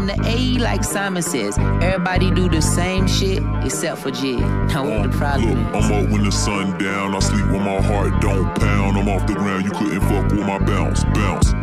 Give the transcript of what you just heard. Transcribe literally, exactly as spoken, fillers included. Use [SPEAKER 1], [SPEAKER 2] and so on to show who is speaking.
[SPEAKER 1] the A like Simon says. Everybody do the same shit except for Jig. Now what
[SPEAKER 2] Um,
[SPEAKER 1] the problem
[SPEAKER 2] look,
[SPEAKER 1] is?
[SPEAKER 2] I'm up when the sun down. I sleep when my heart don't pound. I'm off the ground, you couldn't fuck with my bounce, bounce.